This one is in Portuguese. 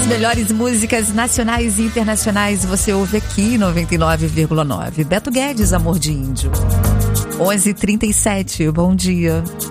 As melhores músicas nacionais e internacionais você ouve aqui, 99,9. Beto Guedes, Amor de Índio. 11h37, bom dia.